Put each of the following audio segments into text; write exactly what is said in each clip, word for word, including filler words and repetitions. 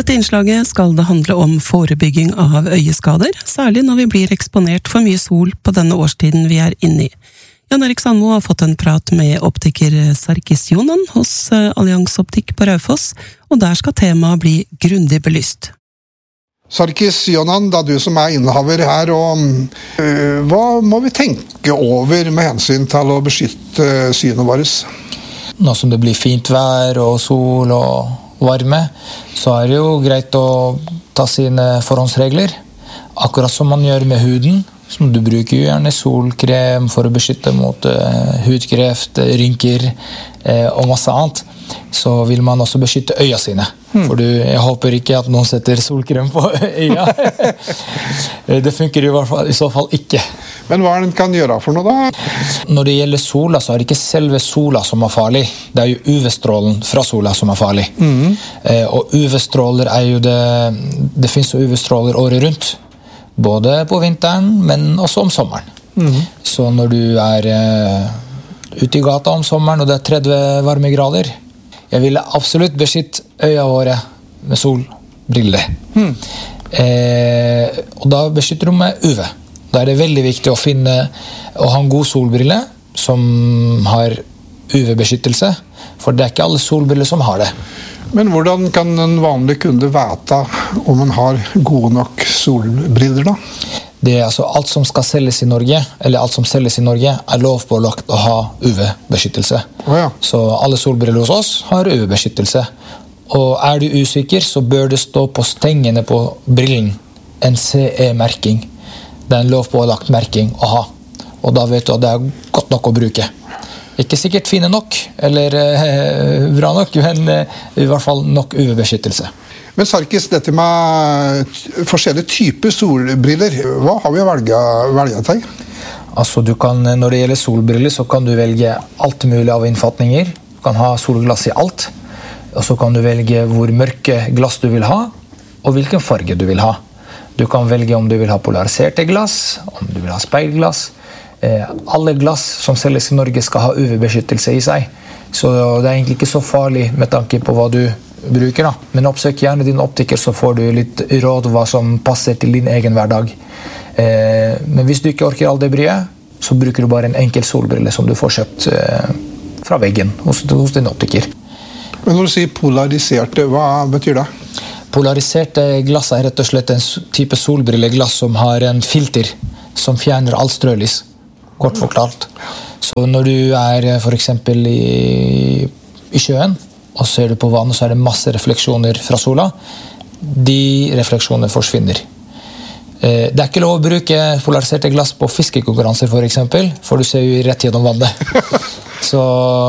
dette innslaget skal det handle om forebygging av øyeskader, særlig når vi blir eksponert for mye sol på denne årstiden vi er inne i. Jan Erik Sandmo har fått en prat med optiker Sarkis Jonan hos Allians Optikk på Raufoss, og der skal temaet bli grundig belyst. Sarkis Jonan, da du som er innehaver her, og, øh, hva må vi tenke over med hensyn til å beskytte synet vårt? Nå som det blir fint vær og sol og varme, så er det jo greit å ta sine forhåndsregler. Akkurat som man gjør med huden, som du bruker jo gjerne solkrem for å beskytte mot uh, hudkreft, rynker uh, og masse annet. Så vil man også beskytte øya sine. Hmm. For du, jeg håper ikke at noen setter solkrem på øya. Det funker i, hvert fall, i så fall ikke. Men hva er det den kan gjøre for noe da? Når det gjelder sola, så er det ikke selve sola som er farlig. Det er jo U V-strålen fra sola som er farlig. Mm. Eh, og U V-stråler er jo det... Det finnes jo U V-stråler året rundt. Både på vinteren, men også om sommeren. Mm. Så når du er eh, ute i gata om sommeren, og det er tretti varmegrader, jeg ville absolutt beskytte øya våre med solbriller. Mm. Eh, og da beskytter du med U V. Da er det veldig viktig å finne å ha en god solbrille som har U V-beskyttelse, for det er ikke alle solbriller som har det. Men hvordan kan en vanlig kunde vite om man har gode nok solbriller da? Det er altså alt som skal selges i Norge, eller alt som selges i Norge, er lovpålagt å ha U V-beskyttelse. Oh, ja. Så alle solbriller hos oss har U V-beskyttelse. Og er du usikker, så bør det stå på stengene på brillen en C E-merking. Det er en lovpålagt merking å ha. Og da vet du at det er godt nok å bruke. Ikke sikkert fine nok, eller eh, bra nok, men eh, i hvert fall nok U V-beskyttelse. Men Sarkis, dette med forskjellige typer solbriller, hva har vi å velge, velge til? Altså, du kan, når det gjelder solbriller, så kan du velge alt mulig av innfatninger. Du kan ha solglass i alt. Og så kan du velge hvor mørke glass du vil ha, og hvilken farge du vil ha. Du kan velge om du vil ha polariserte glass, om du vil ha speilglass. Eh, alle glass som selges i Norge skal ha U V-beskyttelse i seg. Så det er egentlig ikke så farlig med tanke på hva du bruker. Da. Men oppsøk gjerne din optiker, så får du litt råd hva som passer til din egen hverdag. Eh, men hvis du ikke orker all det bryet, så bruker du bare en enkel solbrille som du får kjøpt eh, fra veggen hos, hos din optiker. Men når du sier polariserte, hva betyr det? Polariserte glass er rett og slett en type solbrilleglass som har en filter som fjerner all strølys, kort forklart. Så når du er for eksempel i, i sjøen, og ser du på vannet, så er det masse refleksjoner fra sola. De refleksjonene forsvinner. Eh, det er ikke lov å bruke polariserte glass på fiskekonkurranser, for eksempel, for du ser jo rett gjennom vannet. Så,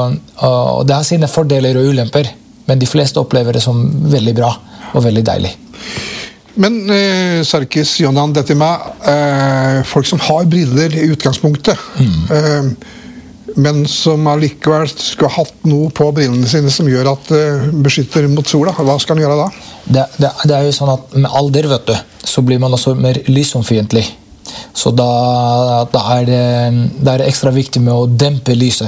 og det har sine fordeler og ulemper, men de fleste opplever det som veldig bra og veldig deilig. Men eh, Sarkis Jonan, dette med eh, folk som har briller i utgangspunktet, mm. eh, men som allikevel skulle ha hatt noe på brillene sine som gjør at det beskytter mot sola. Hva skal han gjøre da? Det, det, det er jo sånn at med alder, vet du, så blir man også mer lysomfiendtlig. Så da, da, er det, da er det ekstra viktig med å dempe lyset.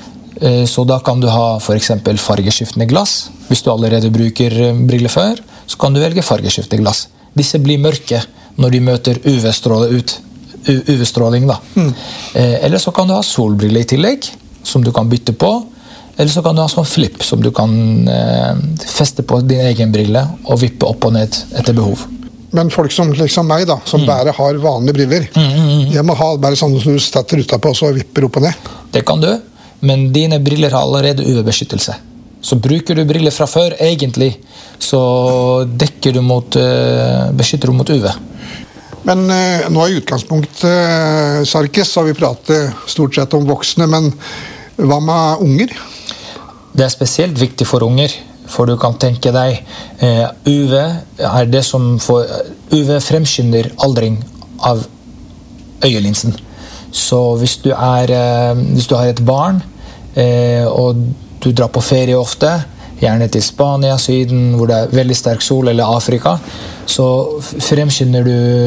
Så da kan du ha for eksempel fargeskiftende glass. Hvis du allerede bruker briller før, så kan du velge fargeskiftende glass. Disse blir mørke når de møter U V-stråle ut. U V-stråling da. Mm. Eh, eller så kan du ha solbriller i tillegg, som du kan bytte på. Eller så kan du ha sånn flip, som du kan eh, feste på din egen brille og vippe opp og ned etter behov. Men folk som liksom meg da, som mm. bare har vanlige briller, mm, mm, mm. jeg må ha bare sånne som du stetter utapå og så vipper opp og ned. Det kan du, men dine briller har allerede U V-beskyttelse. Så bruker du briller fra før, egentlig, så dekker du mot, eh, beskytter du mot U V. Men eh, nå i utgangspunktet, eh, Sarkis, så har vi pratet stort sett om voksne, men hva med unger? Det er spesielt viktig for unger, for du kan tenke deg, eh, U V er det som får, U V fremskynder aldring av øyelinsen. Så hvis du, er, eh, hvis du har et barn, eh, og du drar på ferie ofte, gjerne til Spania, Syden, hvor det er veldig sterk sol, eller Afrika, så fremskynder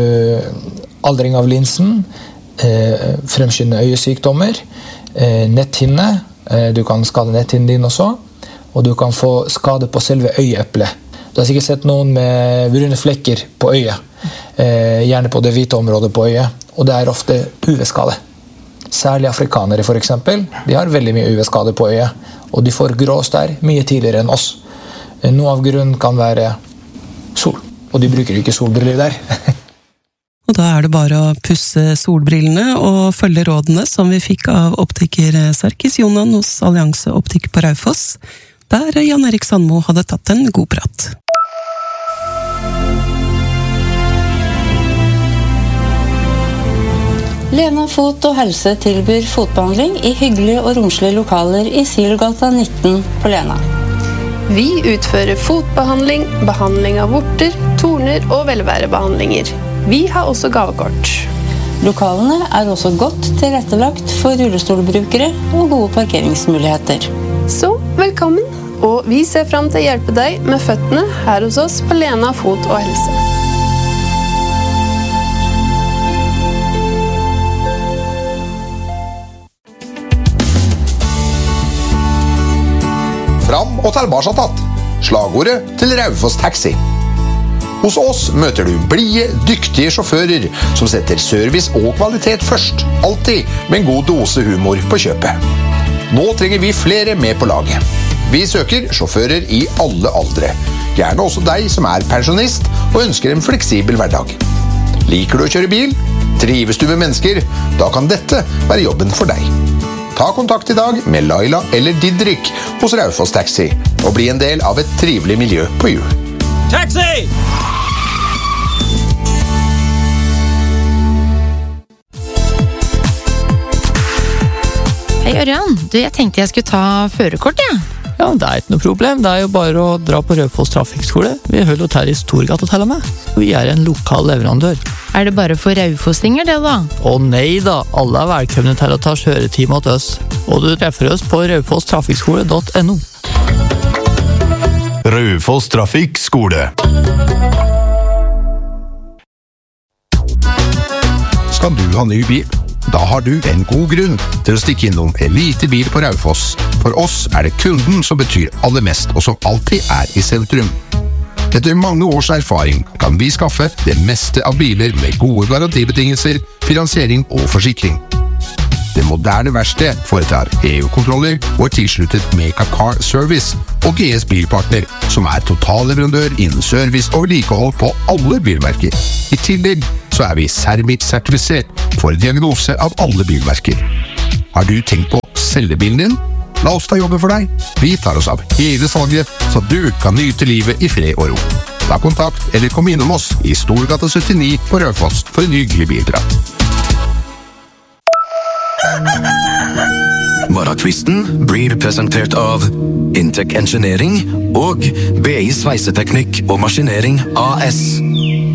du aldring av linsen, eh, fremskynder øyesykdommer, eh, netthinne, eh, du kan skade netthinnen din også, og du kan få skade på selve øyeeplet. Du har sikkert sett noen med brune flekker på øyet, eh, gjerne på det hvite området på øyet, og det er ofte U V-skade. Særlig afrikanere for eksempel, de har veldig mye U V-skade på øyet, og de får grå stær mye tidligere enn oss. Noe av grunnen kan være sol, og de bruker ikke solbriller der. Og da er det bare å pusse solbrillene og følge rådene som vi fikk av optiker Sarkis Jonan hos Allianse Optikk på Raufoss, der Jan Erik Sandmo hadde tatt en god prat. Lena Fot og Helse tilbyr fotbehandling i hyggelige og romslige lokaler i Silgata nitten på Lena. Vi utfører fotbehandling, behandling av vorter, torner og velværebehandlinger. Vi har også gavekort. Lokalene er også godt tilrettelagt for rullestolbrukere og gode parkeringsmuligheter. Så velkommen, og vi ser frem til å hjelpe deg med føttene her hos oss på Lena Fot og Helse. Fram og tilbake tatt. Slagordet til Raufoss Taxi. Hos oss møter du blide, dyktige sjåfører som setter service og kvalitet først, alltid med en god dose humor på kjøpet. Nå trenger vi flere med på laget. Vi søker sjåfører i alle aldre, gjerne også deg som er pensjonist og ønsker en fleksibel hverdag. Liker du å kjøre bil? Trives du med mennesker? Da kan dette være jobben for deg. Ta kontakt i dag med Laila eller Didrik hos Raufoss Taxi og bli en del av et trivelig miljø på hjul. Taxi! Hei Ørjan, du, jeg tenkte jeg skulle ta førerkort, ja. Ja, det er ikke noe problem. Det er jo bare å dra på Raufoss Trafikkskole. Vi holder hotell i Storgata til og med. Vi er en lokal leverandør. Er det bare for raufossinger det da? Å nei da, alle er velkomne til å ta kjøretime til oss. Og du treffer oss på raufoss trafikkskole punktum no. Raufoss Trafikkskole. Skal du ha ny bil? Da har du en god grunn til å stikke innom Elite Bil på Raufoss. For oss er det kunden som betyr aller mest, og som alltid er i sentrum. Etter mange års erfaring kan vi skaffe det meste av biler med gode garantibetingelser, finansiering og forsikring. Det moderne verksted foretar E U-kontroller og er tilsluttet Meka Car Service og G S Bilpartner, som er totalleverandør innen service og vedlikehold på alle bilmerker. I tillegg så er vi Sermit-sertifisert for diagnose av alle bilmerker. Har du tenkt på å selge bilen din? La oss ta jobben for deg. Vi tar oss av hele salget, så du kan nyte livet i fred og ro. Ta kontakt eller kom innom oss i Storgata syttini på Raufoss for en hyggelig bilprat. Morgentvisten blir presentert av Intec Engineering og B I Sveiseteknikk og Maskinering A S.